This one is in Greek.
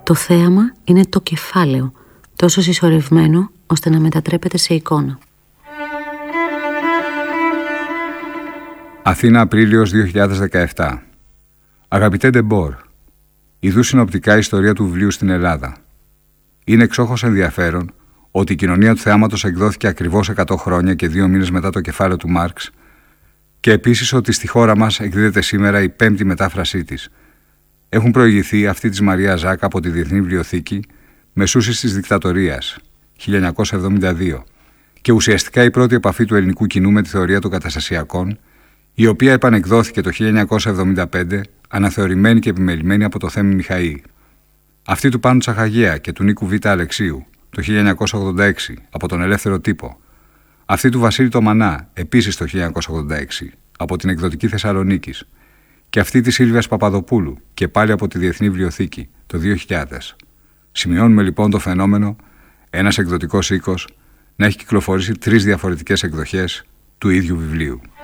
Το θέαμα είναι το κεφάλαιο, τόσο συσσωρευμένο ώστε να μετατρέπεται σε εικόνα. Αθήνα, Απρίλιος 2017. Αγαπητέ Ντεμπόρ, ιδού συνοπτικά η ιστορία του βιβλίου στην Ελλάδα. Είναι εξόχως ενδιαφέρον ότι η κοινωνία του θεάματος εκδόθηκε ακριβώς 100 χρόνια και 2 μήνες μετά το κεφάλαιο του Μάρξ, και επίσης ότι στη χώρα μας εκδίδεται σήμερα η 5η μετάφρασή της. Έχουν προηγηθεί αυτή της Μαρία Ζάκα από τη Διεθνή Βιβλιοθήκη Μεσούσης της Δικτατορίας, 1972, και ουσιαστικά η πρώτη επαφή του ελληνικού κοινού με τη θεωρία των καταστασιακών, η οποία επανεκδόθηκε το 1975, αναθεωρημένη και επιμελημένη από το Θέμη Μιχαή. Αυτή του Πάνου Τσαχαγέα και του Νίκου Β. Αλεξίου, το 1986, από τον Ελεύθερο Τύπο. Αυτή του Βασίλη Τομανά, επίσης το 1986, από την Εκδοτική Θεσσαλονίκης. Και αυτή της Σίλβιας Παπαδοπούλου, και πάλι από τη Διεθνή Βιβλιοθήκη, το 2000. Σημειώνουμε λοιπόν το φαινόμενο ένας εκδοτικός οίκος να έχει κυκλοφορήσει 3 διαφορετικές εκδοχές του ίδιου βιβλίου.